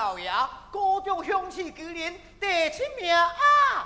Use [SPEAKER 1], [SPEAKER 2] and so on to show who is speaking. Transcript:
[SPEAKER 1] 老爷，高中乡试今年第7名啊！